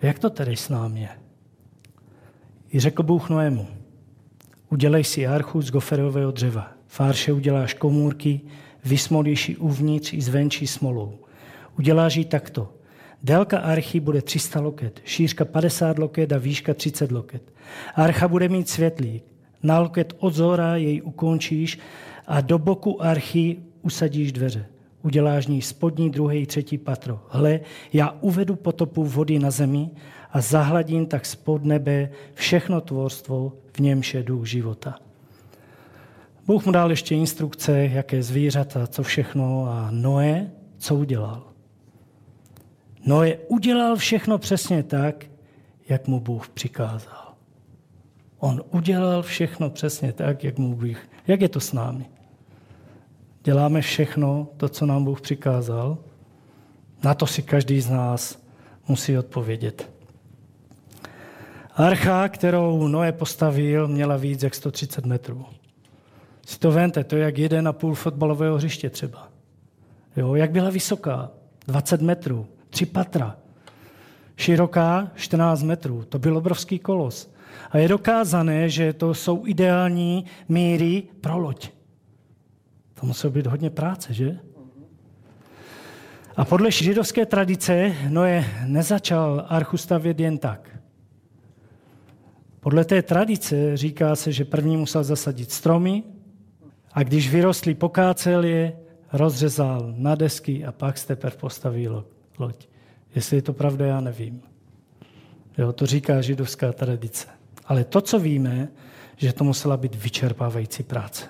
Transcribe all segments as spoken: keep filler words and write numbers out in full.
Jak to tedy s námi je? I řekl Bůh Noému, udělej si archu z goferového dřeva. V arše uděláš komůrky, vysmolíš ji uvnitř i zvenčí smolou. Uděláš ji takto. Délka archy bude tři sta loket, šířka padesát loket a výška třicet loket. Archa bude mít světlík. Na loket od zhora jej ukončíš a do boku archy usadíš dveře. Uděláš ní spodní, druhé, třetí patro. Hle, já uvedu potopu vody na zemi a zahladím tak spod nebe všechno tvorstvo, v němž je duch života. Bůh mu dal ještě instrukce, jaké zvířata, co všechno, a Noé, co udělal? Noé udělal všechno přesně tak, jak mu Bůh přikázal. On udělal všechno přesně tak, jak mu Bůh. Jak je to s námi? Děláme všechno to, co nám Bůh přikázal? Na to si každý z nás musí odpovědět. Archa, kterou Noé postavil, měla víc jak sto třicet metrů. Si to vemte, to je jak jeden a půl fotbalového hřiště třeba. Jo, jak byla vysoká? dvacet metrů, tři patra. Široká čtrnáct metrů, to byl obrovský kolos. A je dokázané, že to jsou ideální míry pro loď. To muselo být hodně práce, že? A podle židovské tradice Noé nezačal archu stavět jen tak. Podle té tradice říká se, že první musel zasadit stromy a když vyrostly, pokácel je, rozřezal na desky a pak teprve postavil loď. Jestli je to pravda, já nevím. Jo, to říká židovská tradice. Ale to, co víme, že to musela být vyčerpávající práce.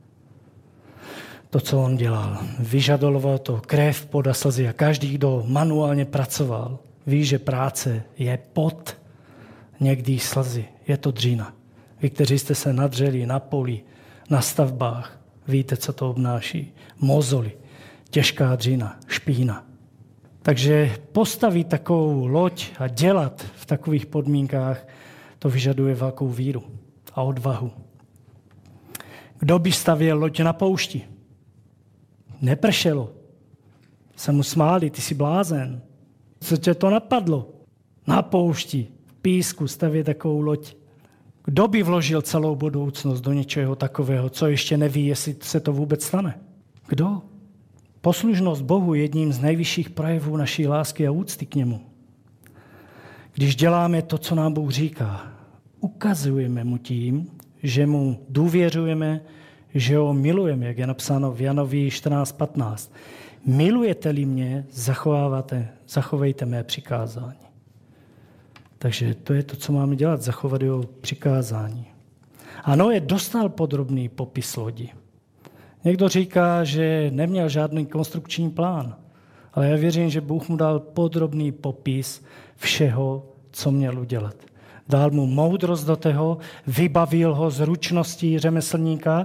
To, co on dělal. Vyžadoval to krev, pot a slzy a každý, kdo manuálně pracoval, ví, že práce je pot, někdy slzy. Je to dřina. Vy, kteří jste se nadřeli na poli, na stavbách, víte, co to obnáší. Mozoly, těžká dřina, špína. Takže postavit takovou loď a dělat v takových podmínkách, to vyžaduje velkou víru a odvahu. Kdo by stavěl loď na poušti? Nepršelo. Se mu smáli, ty jsi blázen. Co tě to napadlo? Na poušti, v písku stavět takovou loď. Kdo by vložil celou budoucnost do něčeho takového, co ještě neví, jestli se to vůbec stane? Kdo? Poslušnost Bohu je jedním z nejvyšších projevů naší lásky a úcty k němu. Když děláme to, co nám Bůh říká, ukazujeme mu tím, že mu důvěřujeme, že ho milujeme, jak je napsáno v Janovi čtrnáct patnáct. Milujete-li mě, zachováváte, zachovejte mé přikázání. Takže to je to, co máme dělat, zachovat jeho přikázání. A Noé dostal podrobný popis lodi. Někdo říká, že neměl žádný konstrukční plán, ale já věřím, že Bůh mu dal podrobný popis všeho, co měl udělat. Dal mu moudrost do toho, vybavil ho zručností řemeslníka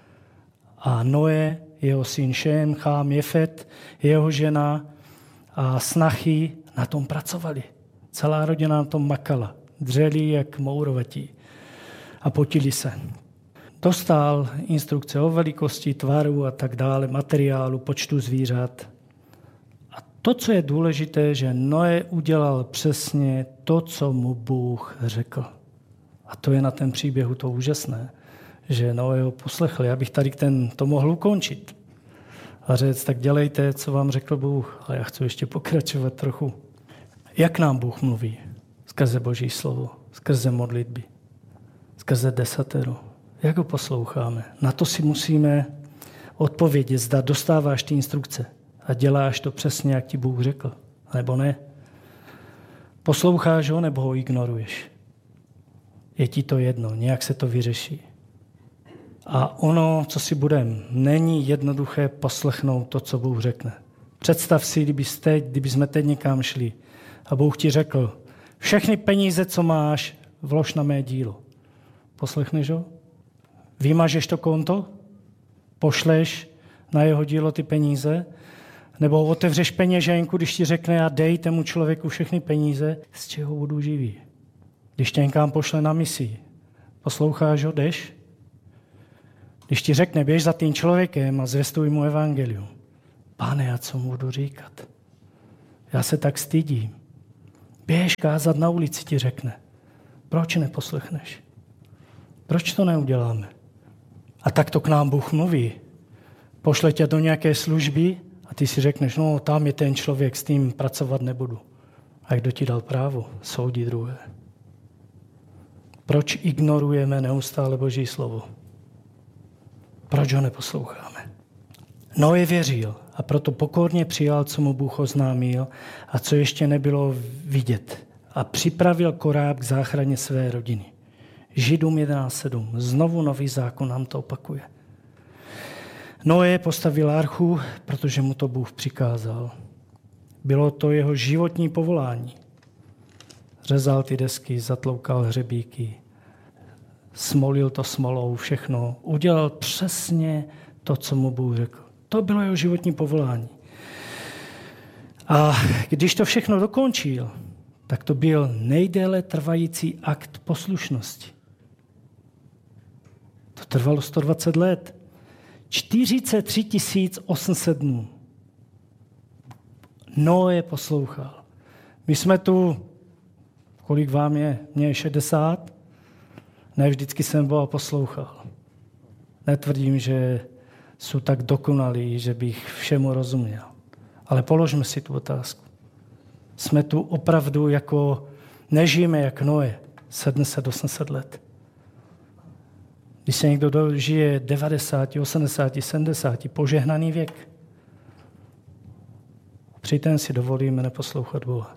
a Noé, jeho syn Šém, Chám, Jefet, jeho žena a snachy na tom pracovali. Celá rodina na tom makala, dřeli jak mourovatí a potili se. Dostal instrukce o velikosti, tvaru a tak dále, materiálu, počtu zvířat. A to, co je důležité, že Noé udělal přesně to, co mu Bůh řekl. A to je na ten příběhu to úžasné, že Noé ho poslechl. Já bych tady ten, to mohl ukončit. A říct, tak dělejte, co vám řekl Bůh. Ale já chci ještě pokračovat trochu. Jak nám Bůh mluví? Skrze Boží slovo, skrze modlitby, skrze desatero. Jak ho posloucháme? Na to si musíme odpovědět, zda dostáváš ty instrukce a děláš to přesně, jak ti Bůh řekl, nebo ne. Posloucháš ho, nebo ho ignoruješ. Je ti to jedno, nějak se to vyřeší. A ono, co si budem, není jednoduché poslechnout to, co Bůh řekne. Představ si, kdyby, teď, kdyby jsme teď někam šli a Bůh ti řekl, všechny peníze, co máš, vlož na mé dílo. Poslechneš ho? Vymažeš to konto? Pošleš na jeho dílo ty peníze? Nebo otevřeš peněženku, když ti řekne a dej tomu člověku všechny peníze, z čeho budu živý? Když tě někam pošle na misi, posloucháš ho, jdeš? Když ti řekne, běž za tím člověkem a zvěstuj mu evangelium. Pane, a co mu budu říkat? Já se tak stydím. Běž kázat na ulici, ti řekne. Proč neposlechneš? Proč to neuděláme? A tak to k nám Bůh mluví. Pošle tě do nějaké služby a ty si řekneš, no tam je ten člověk, s tím pracovat nebudu. A kdo ti dal právo soudit druhé? Proč ignorujeme neustále Boží slovo? Proč ho neposloucháme? Noé věřil a proto pokorně přijal, co mu Bůh oznámil a co ještě nebylo vidět. A připravil koráb k záchraně své rodiny. Židům jedenáct sedm. Znovu nový zákon nám to opakuje. Noé postavil archu, protože mu to Bůh přikázal. Bylo to jeho životní povolání. Řezal ty desky, zatloukal hřebíky, smolil to smolou, všechno. Udělal přesně to, co mu Bůh řekl. To bylo jeho životní povolání. A když to všechno dokončil, tak to byl nejdéle trvající akt poslušnosti. To trvalo sto dvacet let. čtyřicet tři tisíc osm set dnů. Noé poslouchal. My jsme tu, kolik vám je? Mně je šedesát. Ne vždycky jsem Boha poslouchal. Netvrdím, že jsou tak dokonalí, že bych všemu rozuměl. Ale položme si tu otázku. Jsme tu opravdu jako, nežijeme jak Noé, sedm set osm set let. Když se někdo dožije devadesát, osmdesát, sedmdesát, požehnaný věk, přitom si dovolíme neposlouchat Boha.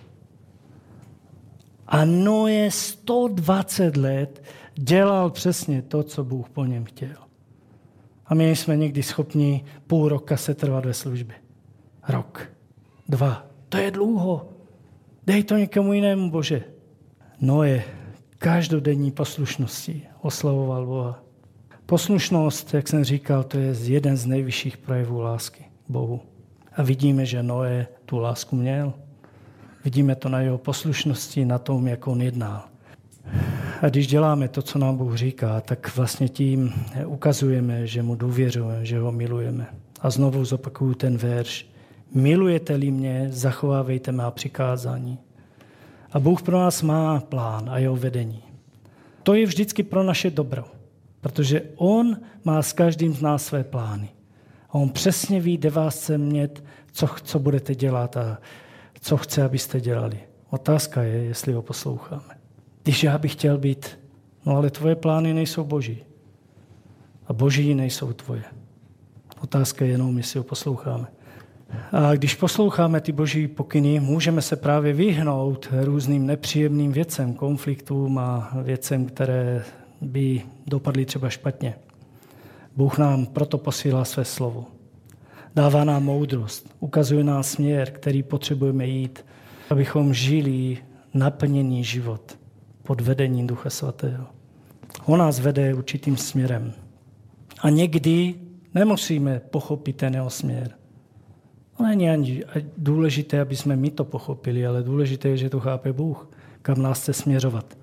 A Noé sto dvacet let dělal přesně to, co Bůh po něm chtěl. A my jsme někdy schopni půl roka se trvat ve službě. Rok, dva. To je dlouho. Dej to někomu jinému, Bože. Noé každodenní poslušností oslavoval Boha. Poslušnost, jak jsem říkal, to je jeden z nejvyšších projevů lásky k Bohu. A vidíme, že Noé tu lásku měl. Vidíme to na jeho poslušnosti, na tom, jak on jednal. A když děláme to, co nám Bůh říká, tak vlastně tím ukazujeme, že mu důvěřujeme, že ho milujeme. A znovu zopakuju ten verš. Milujete-li mě, zachovávejte má přikázání. A Bůh pro nás má plán a jeho vedení. To je vždycky pro naše dobro, protože on má s každým z nás své plány. A on přesně ví, kde vás chce mět, co, co budete dělat a co chce, abyste dělali. Otázka je, jestli ho posloucháme. Když já bych chtěl být, no ale tvoje plány nejsou boží. A boží nejsou tvoje. Otázka je jenom, jestli ho posloucháme. A když posloucháme ty boží pokyny, můžeme se právě vyhnout různým nepříjemným věcem, konfliktům a věcem, které by dopadly třeba špatně. Bůh nám proto posílá své slovo. Dává nám moudrost, ukazuje nám směr, který potřebujeme jít, abychom žili naplněný život pod vedením Ducha Svatého. On nás vede určitým směrem. A někdy nemusíme pochopit ten jeho směr. To není ani důležité, aby jsme my to pochopili, ale důležité je, že to chápe Bůh, kam nás chce směřovat.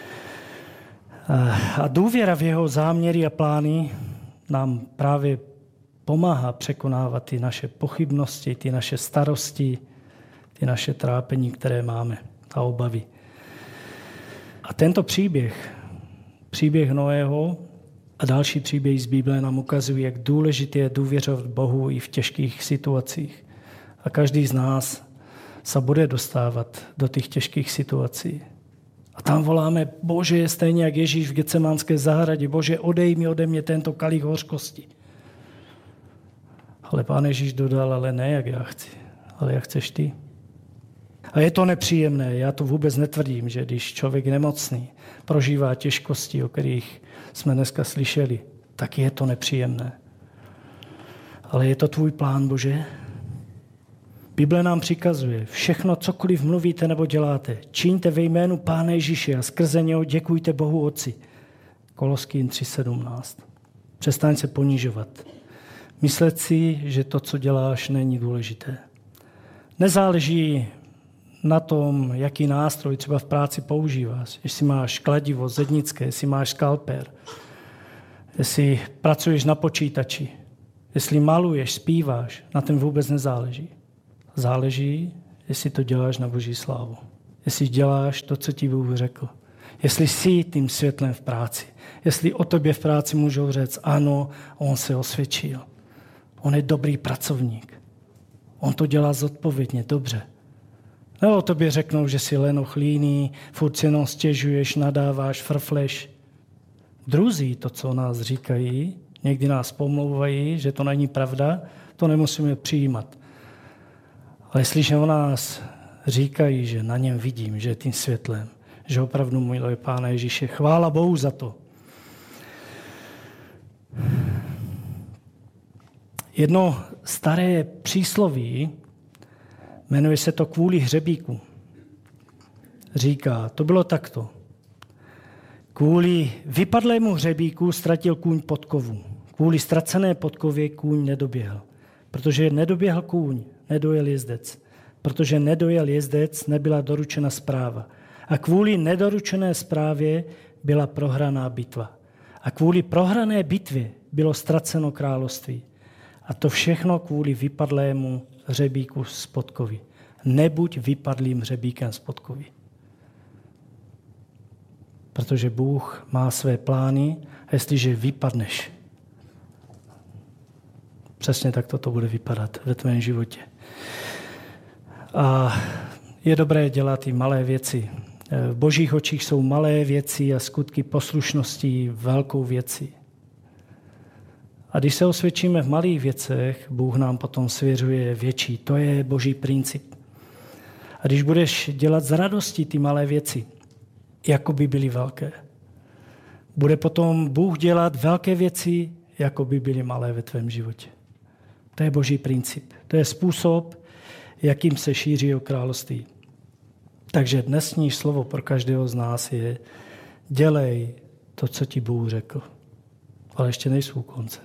A důvěra v jeho záměry a plány nám právě pomáhá překonávat ty naše pochybnosti, ty naše starosti, ty naše trápení, které máme a obavy. A tento příběh, příběh Noého a další příběhy z Bible nám ukazují, jak důležité je důvěřovat Bohu i v těžkých situacích. A každý z nás se bude dostávat do těch těžkých situací. A tam voláme, Bože, stejně jak Ježíš v Getsemánské zahradě, Bože, odej mi ode mě tento kalich hořkosti. Ale Pán Ježíš dodal, ale ne jak já chci, ale jak chceš ty. A je to nepříjemné, já to vůbec netvrdím, že když člověk nemocný prožívá těžkosti, o kterých jsme dneska slyšeli, tak je to nepříjemné. Ale je to tvůj plán, Bože? Bible nám přikazuje, všechno, cokoliv mluvíte nebo děláte, čiňte ve jménu Pána Ježíše a skrze něho děkujte Bohu Otci. Koloským tři sedmnáct. Přestaň se ponižovat. Myslet si, že to, co děláš, není důležité. Nezáleží na tom, jaký nástroj třeba v práci používáš. Jestli máš kladivo, zednické, jestli máš skalpér, jestli pracuješ na počítači, jestli maluješ, zpíváš, na tom vůbec nezáleží. Záleží, jestli to děláš na Boží slávu. jestli děláš to, co ti Bůh řekl. Jestli jsi tím světlem v práci. Jestli o tobě v práci můžou říct, ano, on se osvědčil. On je dobrý pracovník. On to dělá zodpovědně, dobře. Nebo o tobě řeknou, že jsi lenoch líný, furt si jenom stěžuješ, nadáváš, frfleš. Druzí to, co o nás říkají, někdy nás pomlouvají, že to není pravda, to nemusíme přijímat. Ale jestliže o nás říkají, že na něm vidím, že je tím světlem, že opravdu miluje Pána Ježíše, chvála Bohu za to. Jedno staré přísloví, jmenuje se to Kvůli hřebíku. Říká, to bylo takto. Kvůli vypadlému hřebíku ztratil kůň podkovu. Kvůli ztracené podkově kůň nedoběhl. Protože nedoběhl kůň, nedojel jezdec. Protože nedojel jezdec, nebyla doručena zpráva. A kvůli nedoručené zprávě byla prohraná bitva. A kvůli prohrané bitvě bylo ztraceno království. A to všechno kvůli vypadlému hřebíku z podkovy. Nebuď vypadlým hřebíkem z podkovy. Protože Bůh má své plány a jestliže vypadneš, přesně tak to bude vypadat ve tvém životě. A je dobré dělat i malé věci. V Božích očích jsou malé věci a skutky poslušnosti velkou věcí. A když se osvědčíme v malých věcech, Bůh nám potom svěřuje větší. To je Boží princip. A když budeš dělat z radosti ty malé věci, jako by byly velké, bude potom Bůh dělat velké věci, jako by byly malé ve tvém životě. To je Boží princip. To je způsob, jakým se šíří o království. Takže dnesní slovo pro každého z nás je dělej to, co ti Bůh řekl. Ale ještě nejsou u konce.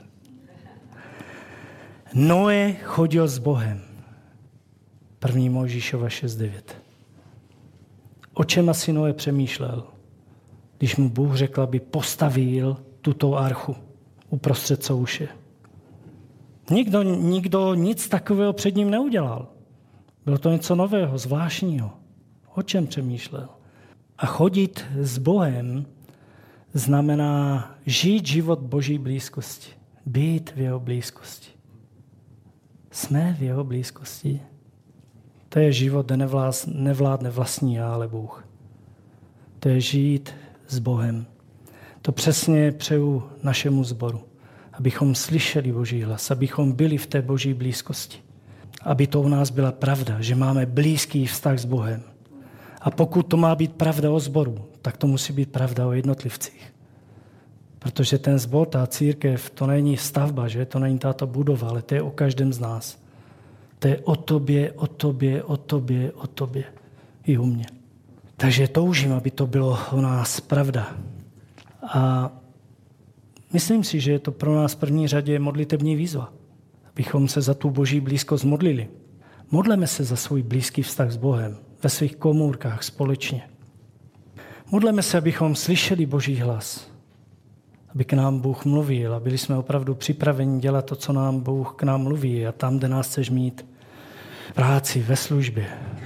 Noé chodil s Bohem. První Mojžíšova šest devět. O čem asi Noé přemýšlel, když mu Bůh řekl, aby postavil tuto archu uprostřed souše? Nikdo, nikdo nic takového před ním neudělal. Bylo to něco nového, zvláštního. O čem přemýšlel? A chodit s Bohem znamená žít život Boží blízkosti. Být v jeho blízkosti. Jsme v jeho blízkosti. To je život, kde nevládne vlastní já, ale Bůh. To je žít s Bohem. To přesně přeju našemu sboru. Abychom slyšeli Boží hlas, abychom byli v té Boží blízkosti. Aby to u nás byla pravda, že máme blízký vztah s Bohem. A pokud to má být pravda o sboru, tak to musí být pravda o jednotlivcích. Protože ten sbor, ta církev, to není stavba, že? To není tato budova, ale to je o každém z nás. To je o tobě, o tobě, o tobě, o tobě. I u mě. Takže toužím, aby to bylo o nás pravda. A myslím si, že je to pro nás v první řadě modlitební výzva. Abychom se za tu Boží blízkost modlili. Modleme se za svůj blízký vztah s Bohem. Ve svých komůrkách společně. Modleme se, abychom slyšeli Boží hlas. Aby k nám Bůh mluvil a byli jsme opravdu připraveni dělat to, co nám Bůh k nám mluví a tam, kde nás chceš mít v práci, ve službě,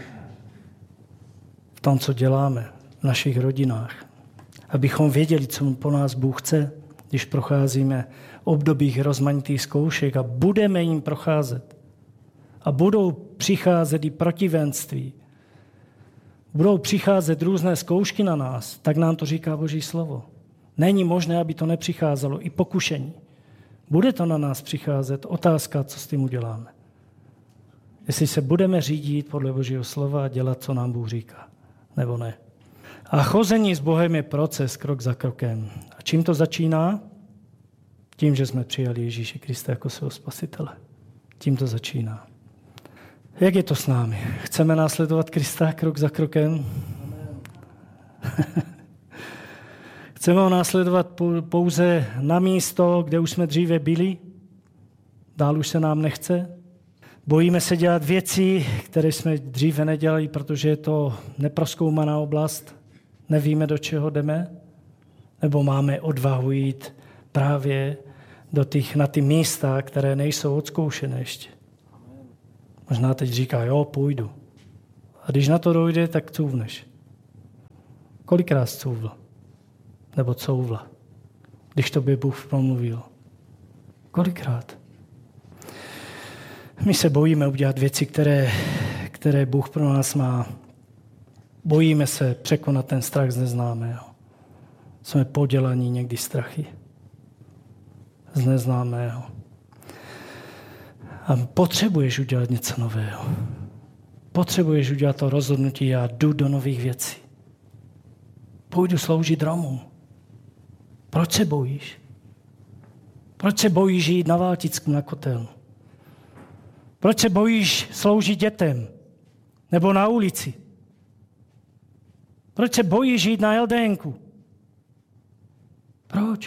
v tom, co děláme, v našich rodinách. Abychom věděli, co po nás Bůh chce, když procházíme obdobích rozmanitých zkoušek a budeme jim procházet. A budou přicházet i protivenství. Budou přicházet různé zkoušky na nás, tak nám to říká Boží slovo. Není možné, aby to nepřicházelo, i pokušení. Bude to na nás přicházet, otázka, co s tím uděláme. Jestli se budeme řídit podle Božího slova a dělat, co nám Bůh říká, nebo ne. A chození s Bohem je proces, krok za krokem. A čím to začíná? Tím, že jsme přijali Ježíše Krista jako svého spasitele. Tím to začíná. Jak je to s námi? Chceme následovat Krista krok za krokem? Chceme ho následovat pouze na místo, kde už jsme dříve byli? Dál už se nám nechce? Bojíme se dělat věci, které jsme dříve nedělali, protože je to neprozkoumaná oblast? Nevíme, do čeho jdeme? Nebo máme odvahu jít právě do těch, na ty místa, které nejsou odzkoušené ještě? Možná teď říká, jo, půjdu. A když na to dojde, tak couvneš. Kolikrát couvl? Nebo couvla? Když to by Bůh promluvil. Kolikrát? My se bojíme udělat věci, které, které Bůh pro nás má. Bojíme se překonat ten strach z neznámého. Jsme podělaní někdy strachy z neznámého. A potřebuješ udělat něco nového. Potřebuješ udělat to rozhodnutí, já jdu do nových věcí. Půjdu sloužit Romům. Proč se bojíš? Proč se bojíš jít na Válticku na kotel? Proč se bojíš sloužit dětem? Nebo na ulici? Proč se bojíš jít na el dé enku? Proč?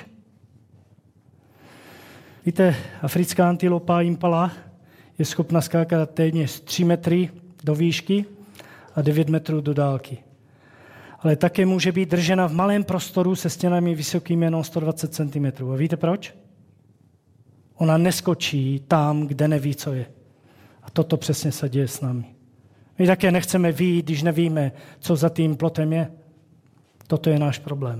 Víte, africká antilopa impala je schopna skákat téměř tři metry do výšky a devět metrů do dálky. Ale také může být držena v malém prostoru se stěnami vysokými jenom sto dvacet centimetrů. A víte proč? Ona neskočí tam, kde neví, co je. A toto přesně se děje s námi. My také nechceme vyjít, když nevíme, co za tím plotem je. Toto je náš problém.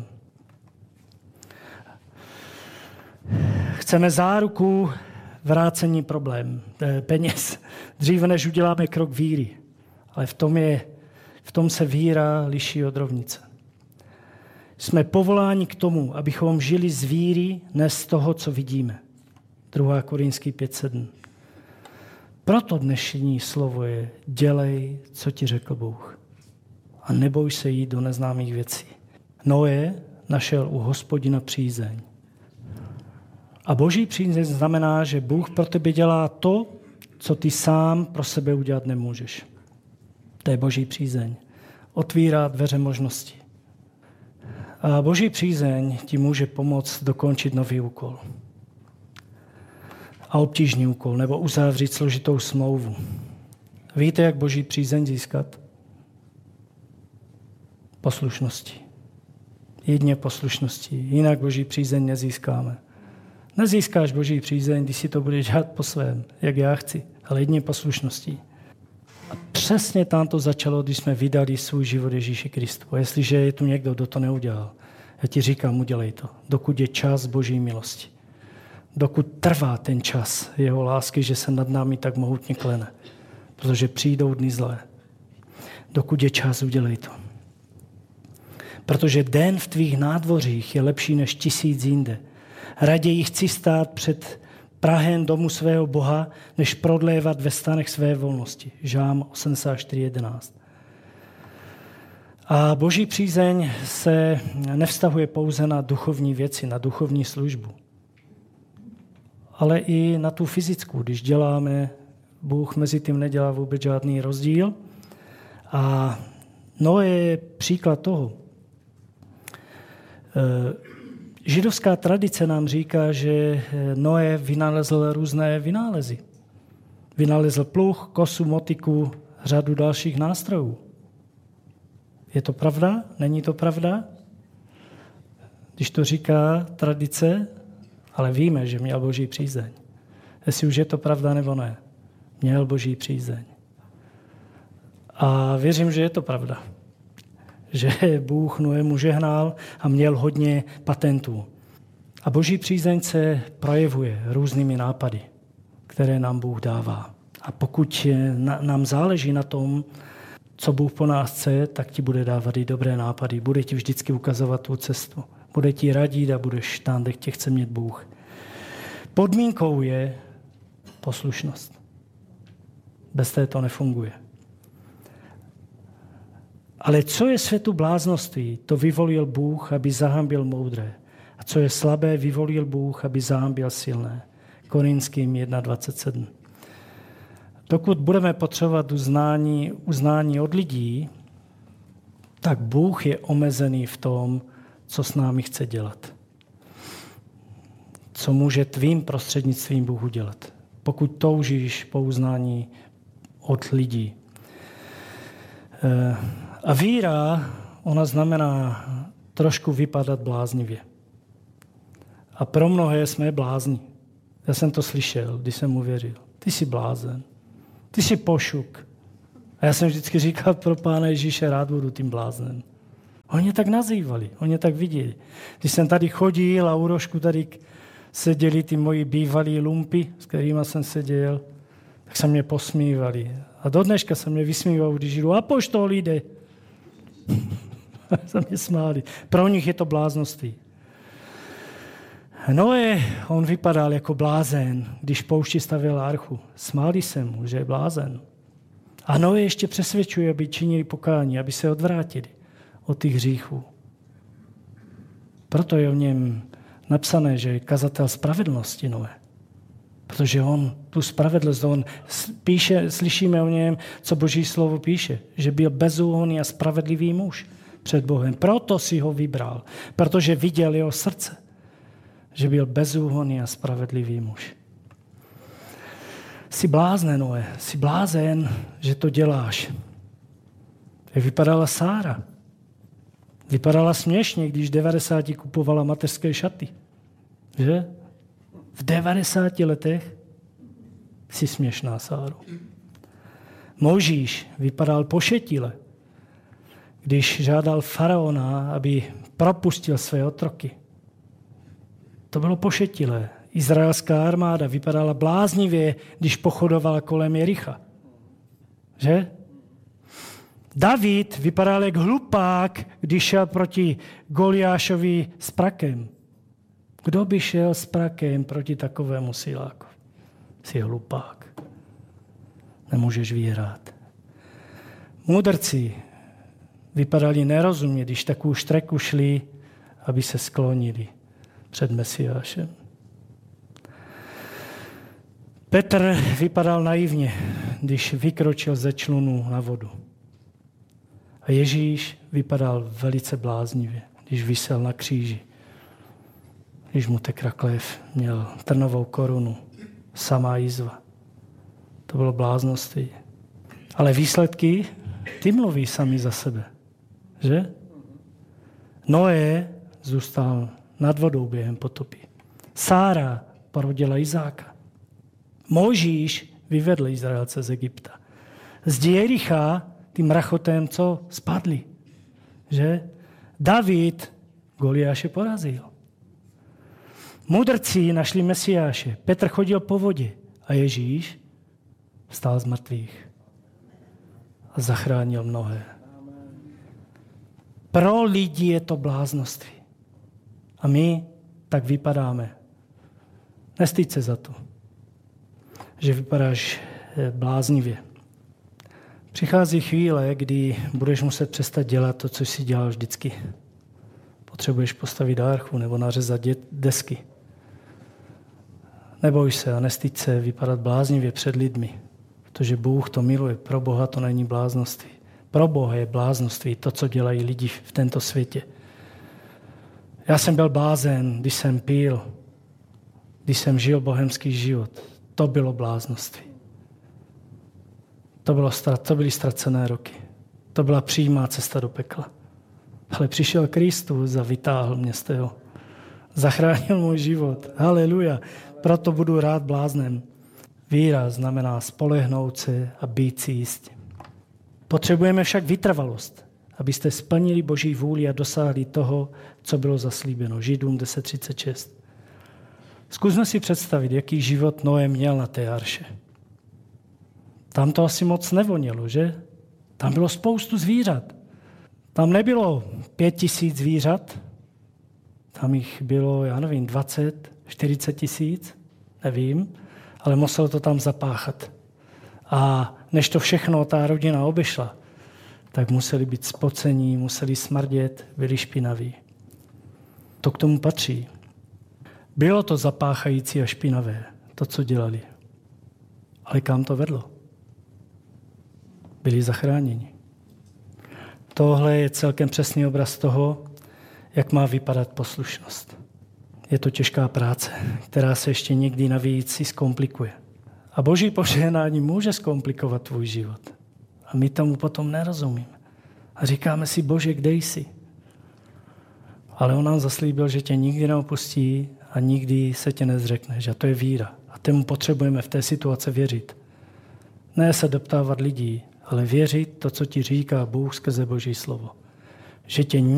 Chceme záruku vrácení problém, peněz, dříve než uděláme krok víry. Ale v tom, je, v tom se víra liší od rovnice. Jsme povoláni k tomu, abychom žili z víry, ne z toho, co vidíme. druhá Korinský pět sedm. Proto dnešní slovo je dělej, co ti řekl Bůh. A neboj se jít do neznámých věcí. Noé našel u Hospodina přízeň. A boží přízeň znamená, že Bůh pro tebe dělá to, co ty sám pro sebe udělat nemůžeš. To je boží přízeň. Otvírá dveře možností. A boží přízeň ti může pomoct dokončit nový úkol. A obtížný úkol, nebo uzavřít složitou smlouvu. Víte, jak boží přízeň získat? Poslušností. Jedině poslušností. Jinak boží přízeň nezískáme. Nezískáš boží přízeň, když si to budeš dělat po svém, jak já chci, ale jedině poslušností. A přesně tam to začalo, když jsme vydali svůj život Ježíši Kristu. A jestliže je tu někdo, kdo to neudělal, já ti říkám, udělej to, dokud je čas boží milosti. Dokud trvá ten čas jeho lásky, že se nad námi tak mohutně klene. Protože přijdou dny zlé. Dokud je čas, udělej to. Protože den v tvých nádvořích je lepší než tisíc jinde. Raději chci stát před prahem domu svého Boha, než prodlévat ve stanech své volnosti. Žám osmdesát čtyři jedenáct. A boží přízeň se nevztahuje pouze na duchovní věci, na duchovní službu, ale i na tu fyzickou. Když děláme, Bůh mezi tím nedělá vůbec žádný rozdíl. A Noé je příklad toho. Židovská tradice nám říká, že Noé vynalezl různé vynálezy. Vynalezl pluh, kosu, motiku, řadu dalších nástrojů. Je to pravda? Není to pravda? Když to říká tradice, ale víme, že měl boží přízeň. Jestli už je to pravda nebo ne. Měl boží přízeň. A věřím, že je to pravda. Že Bůh Noému žehnal a měl hodně patentů. A boží přízeň se projevuje různými nápady, které nám Bůh dává. A pokud nám záleží na tom, co Bůh po nás chce, tak ti bude dávat i dobré nápady. Bude ti vždycky ukazovat tu cestu. Bude ti radit a budeš tam, kde tě chce mít Bůh. Podmínkou je poslušnost. Bez té to nefunguje. Ale co je světu bláznoství, to vyvolil Bůh, aby zahambil moudré. A co je slabé, vyvolil Bůh, aby zahambil silné. Korinským jedna dvacet sedm. Dokud budeme potřebovat uznání, uznání od lidí, tak Bůh je omezený v tom, co s námi chce dělat. Co může tvým prostřednictvím Bůh udělat. Pokud toužíš po uznání od lidí. A víra, ona znamená trošku vypadat bláznivě. A pro mnohé jsme blázni. Já jsem to slyšel, když jsem uvěřil. Ty jsi blázen. Ty jsi pošuk. A A já jsem vždycky říkal pro Pána Ježíše, rád budu tím bláznem. Oni mě tak nazývali, oni mě tak viděli. Když jsem tady chodil a u rožku tady seděli ty moji bývalí lumpy, s kterými jsem seděl, tak se mě posmívali. A do dneška se mě vysmíval, když jdu, apoštol jde. Se mě smáli. Pro nich je to bláznoství. Noé, on vypadal jako blázen, když v poušti stavěl archu. Smáli se mu, že je blázen. A Noé ještě přesvědčuje, aby činili pokání, aby se odvrátili od těch hříchů. Proto je o něm napsané, že je kazatel spravedlnosti Noé. Protože on tu spravedlnost, on píše, slyšíme o něm, co Boží slovo píše, že byl bezúhonný a spravedlivý muž před Bohem. Proto si ho vybral, protože viděl jeho srdce, že byl bezúhonný a spravedlivý muž. Jsi bláznen, Noé, jsi blázen, že to děláš. Jak vypadala Sára? Vypadala směšně, když v devadesáti kupovala mateřské šaty. Že? V devadesáti letech jsi směšná, Sáro. Mojžíš vypadal pošetile, když žádal faraona, aby propustil své otroky. To bylo pošetilé. Izraelská armáda vypadala bláznivě, když pochodovala kolem Jericha. Že? David vypadal jak hlupák, když šel proti Goliášovi s prakem. Kdo by šel s prakem proti takovému siláku? Jsi hlupák. Nemůžeš vyhrát. Mudrci vypadali nerozumně, když takovou štreku šli, aby se sklonili před Mesiášem. Petr vypadal naivně, když vykročil ze člunu na vodu. A Ježíš vypadal velice bláznivě, když visel na kříži. Když mu tekla krev, měl trnovou korunu, samá jizva. To bylo bláznoství. Ale výsledky, ty mluví sami za sebe. Že? Noé zůstal nad vodou během potopy. Sára porodila Izáka. Mojžíš vyvedl Izraelce z Egypta. Z Jericha tím rachotem, co spadli. Že? David Goliáše porazil. Mudrci našli Mesiáše. Petr chodil po vodě a Ježíš vstal z mrtvých a zachránil mnohé. Pro lidi je to bláznoství. A my tak vypadáme. Nestyď se za to, že vypadáš bláznivě. Přichází chvíle, kdy budeš muset přestat dělat to, co jsi dělal vždycky. Potřebuješ postavit archu nebo nařezat desky. Neboj se a nestyď se vypadat bláznivě před lidmi, protože Bůh to miluje. Pro Boha to není bláznoství. Pro Boha je bláznoství to, co dělají lidi v tento světě. Já jsem byl blázen, když jsem pil, když jsem žil bohemský život. To bylo bláznoství. To, bylo, to byly ztracené roky. To byla přímá cesta do pekla. Ale přišel Kristus a vytáhl mě z toho. Zachránil můj život. Haleluja. Proto budu rád bláznem. Víra znamená spolehnout se a být si jistí. Potřebujeme však vytrvalost, abyste splnili Boží vůli a dosáhli toho, co bylo zaslíbeno. Židům deset třicet šest. Zkusme si představit, jaký život Noé měl na té arše. Tam to asi moc nevonilo, že? Tam bylo spoustu zvířat. Tam nebylo pět tisíc zvířat, tam jich bylo, já nevím, dvacet, čtyřicet tisíc, nevím, ale muselo to tam zapáchat. A než to všechno ta rodina obešla, tak museli být spocení, museli smrdět, byli špinaví. To k tomu patří. Bylo to zapáchající a špinavé, to, co dělali. Ale kam to vedlo? Byli zachráněni. Tohle je celkem přesný obraz toho, jak má vypadat poslušnost. Je to těžká práce, která se ještě někdy navíc si zkomplikuje. A Boží požehnání může zkomplikovat tvůj život. A my tomu potom nerozumíme. A říkáme si, Bože, kde jsi? Ale on nám zaslíbil, že tě nikdy neopustí a nikdy se tě nezřekneš. A to je víra. A tomu potřebujeme v té situaci věřit. Ne se doptávat lidí, ale věřit to, co ti říká Bůh skrze Boží slovo. Že tě